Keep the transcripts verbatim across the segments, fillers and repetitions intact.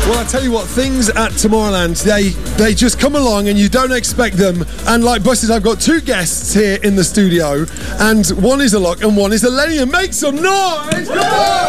Well, I tell you what, things at Tomorrowland, they they just come along and you don't expect them. And like buses, I've got two guests here in the studio, and one is a lock and one is a Lenny. Make some noise! Come on!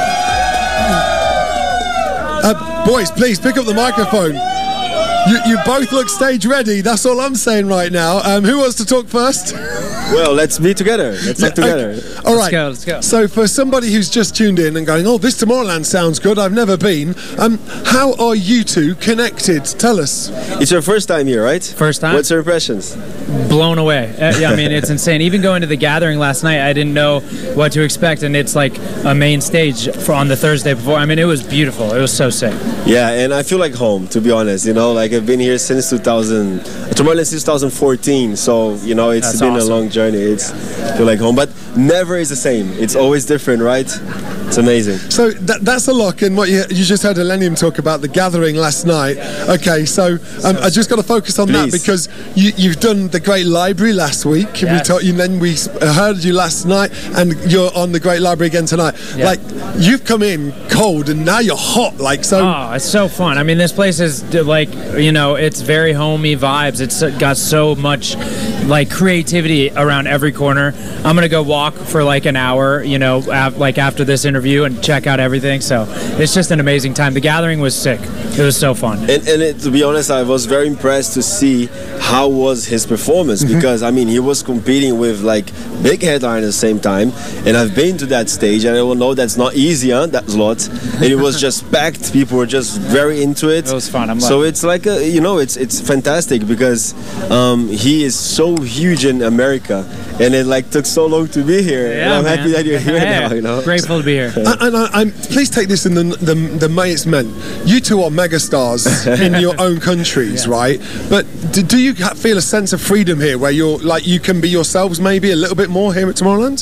Uh, boys, please pick up the microphone. You, you both look stage ready. That's all I'm saying right now. Um, who wants to talk first? Well, let's be together. Let's Yeah, talk together. okay. All right. Let's go, let's go. So for somebody who's just tuned in and going, oh, this Tomorrowland sounds good, I've never been. Um, how are you two connected? Tell us. It's your first time here, right? First time. What's your impressions? Blown away. Uh, yeah, I mean, it's insane. Even going to the gathering last night, I didn't know what to expect, and it's like a main stage for on the Thursday before. I mean, it was beautiful. It was so sick. Yeah, and I feel like home, to be honest. You know, like I've been here since two thousand, Tomorrowland since twenty fourteen. So, you know, it's That's been awesome. a long journey. It's I feel like home, but never is the same. It's always different, right? It's amazing. So that, that's a lock, and what you, you just heard Elenium talk about the gathering last night. Okay, so um, I just got to focus on that Please. because you, you've done the Great Library last week. We Yes. taught you, then we s- heard you last night, and you're on the Great Library again tonight. Yeah. Like you've come in cold, and now you're hot. Like so. Oh, it's so fun. I mean, this place is d- like, you know, it's very homey vibes. It's uh, got so much like creativity around every corner. I'm gonna go walk for like an hour, you know, af- like after this interview and check out everything. So it's just an amazing time. The gathering was sick. It was so fun. And, and it, to be honest, I was very impressed to see how was his performance Mm-hmm. because I mean he was competing with like big headliners at the same time, and I've been to that stage and I will know that's not easy, huh? That's a lot, and it was just packed. People were just very into it. It was fun. I'm so loving it. it's like a, you know it's it's fantastic because um, he is so huge in America, and it like took so long to be here. and I'm man. happy that you're here Yeah. now. You know, Grateful to be here. And and I, I'm, please take this in the, the, the may it's meant. You two are megastars in your own countries, right? But do, do you ha- feel a sense of freedom here where you're like you can be yourselves maybe a little bit more here at Tomorrowland?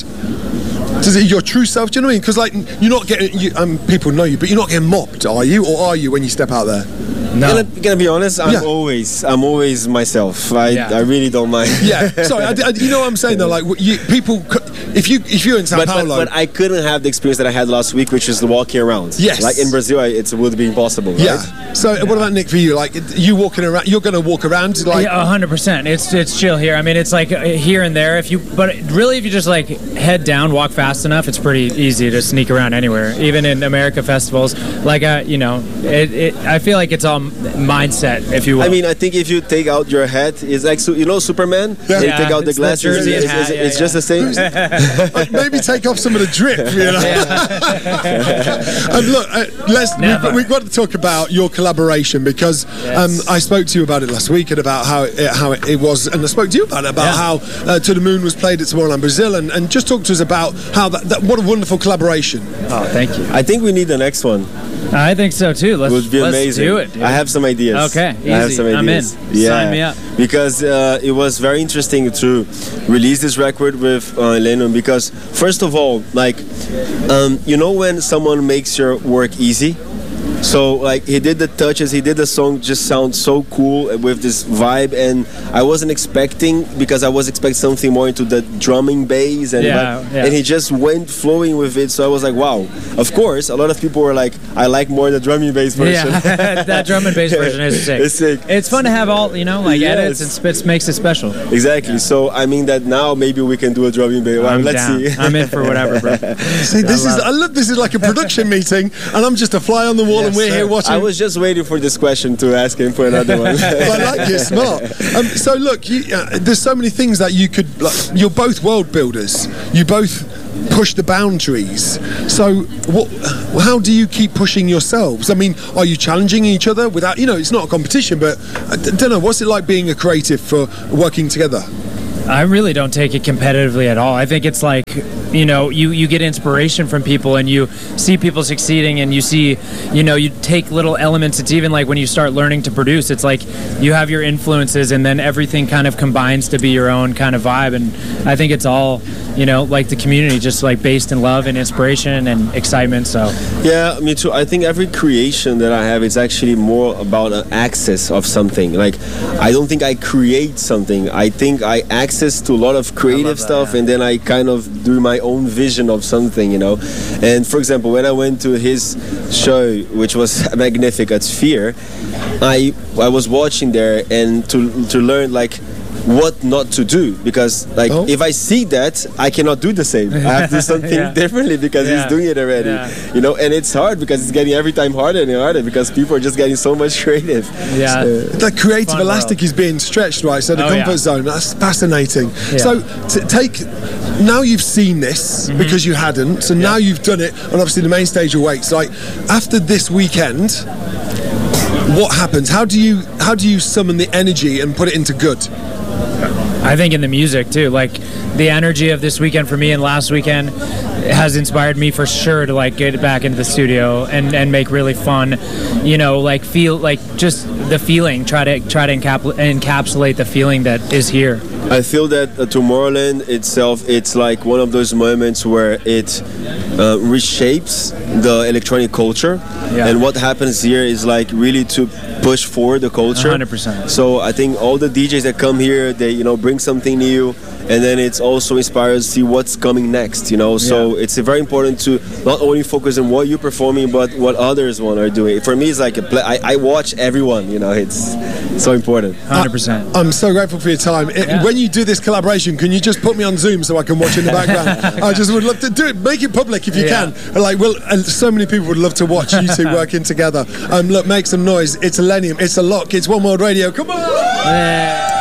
Does it your true self? Do you know what I mean? Because like you're not getting, you, um, people know you, but you're not getting mobbed, are you? Or are you when you step out there? No. Gonna, gonna be honest, I'm Yeah. always I'm always myself. I, Yeah. I really don't mind. Yeah. Sorry, I, I, you know what I'm saying though. Like you, people, c- if you if you're in Sao But, but, Paulo, but I couldn't have the experience that I had last week, which is the walking around. Yes. Like in Brazil, I, it would be impossible, right? yeah. So what about Nick for you? Like you walking around, you're going to walk around like. Yeah, a hundred percent. It's it's chill here. I mean, it's like uh, here and there. If you, but really, if you just like head down, walk fast enough, it's pretty easy to sneak around anywhere. Even in America festivals, like uh, you know, it, it. I feel like it's all mindset, if you will. I mean, I think if you take out your hat, it's like, su- you know, Superman? Yeah. You Yeah, take out the it's the glasses, jersey it's, and hat, it's, yeah, it's yeah. just the same. Like, maybe take off some of the drip, you know. And look, uh, let's Never. we've, we've got to talk about your collaboration because Yes. um, I spoke to you about it last week and about how it, how it, it was, and I spoke to you about it about Yeah. how uh, To the Moon was played at Tomorrowland Brazil, and, and just talk to us about how that, that what a wonderful collaboration. oh, thank you. I think we need the next one. I think so too. Let's It would be let's amazing. do it. Dude. I have some ideas. Okay, I have easy. some I'm in. ideas. Yeah. Sign me up. Because uh, it was very interesting to release this record with uh, Lennon because, first of all, like, um, you know when someone makes your work easy? So like he did the touches, he did the song just sound so cool with this vibe, and I wasn't expecting because I was expecting something more into the drumming bass, and Yeah, but- yeah. and he just went flowing with it. So I was like, wow. Of course, a lot of people were like, I like more the drumming bass version. Yeah, that drum and bass version is sick. It's sick. It's fun to have all you know, like Yes. edits and spits makes it special. Exactly. So I mean that now maybe we can do a drumming bass. Well, I'm let's down. see. I'm in for whatever, bro. See, this is I love this is like a production meeting, and I'm just a fly on the wall, Yes, and we're sir. here watching. I was just waiting for this question to ask him for another one. I like it, smart. Um, so look, you, uh, there's so many things that you could. Like, you're both world builders. You both push the boundaries. So, what? How do you keep pushing yourselves? I mean, are you challenging each other without? You know, it's not a competition, but I d- don't know. What's it like being a creative for working together? I really don't take it competitively at all. I think it's like, you know, you, you get inspiration from people and you see people succeeding and you see, you know, you take little elements. It's even like when you start learning to produce, it's like you have your influences and then everything kind of combines to be your own kind of vibe. And I think it's all, you know, like the community, just like based in love and inspiration and excitement. So Yeah, me too. I think every creation that I have is actually more about an access of something. Like, I don't think I create something. I think I access to a lot of creative that, stuff, yeah. and then I kind of do my own vision of something, you know. And for example, when I went to his show, which was Magnificat Sphere, I I was watching there and to to learn like what not to do, because like oh. if I see that, I cannot do the same. I have to do something yeah. differently because yeah. he's doing it already, yeah. you know. And it's hard because it's getting every time harder and harder because people are just getting so much creative. Yeah, so, the creative Fun elastic world. is being stretched, right? So the oh, comfort yeah. zone, that's fascinating. Yeah. So t- take now you've seen this mm-hmm. because you hadn't, so yeah. now you've done it, and obviously the main stage awaits. Like after this weekend, what happens? How do you how do you summon the energy and put it into good? I think in the music too, like the energy of this weekend for me and last weekend has inspired me for sure to like get back into the studio and, and make really fun, you know, like feel like just the feeling, try to try to encap- encapsulate the feeling that is here. I feel that uh, Tomorrowland itself, it's like one of those moments where it uh, reshapes the electronic culture. Yeah. And what happens here is like really to push forward the culture. one hundred percent. So I think all the D Js that come here, they, you know, bring something new, and then it's also inspired to see what's coming next, you know. So yeah. it's very important to not only focus on what you're performing, but what others one are doing. For me, it's like a play. I, I watch everyone, you know. It's so important. one hundred percent. I, I'm so grateful for your time. It, yeah. When you do this collaboration, can you just put me on Zoom so I can watch in the background? I just would love to do it. Make it public if you yeah. can. Like, well, and so many people would love to watch you two working together. Um, look, make some noise. It's Illenium. It's a lock. It's One World Radio. Come on! Yeah.